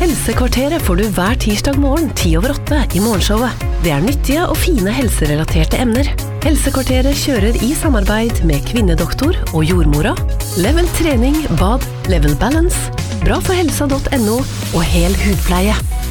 Helsekvarteret får du hver tirsdag morgen 7:10 i morgenshowet. Det nyttige og fine helserelaterte emner. Helsekvarteret kjører i samarbeid med Kvinnedoktor og Jordmora, Level Trening, Bad, Level Balance, Bra for helsa.no og Hel hudpleie.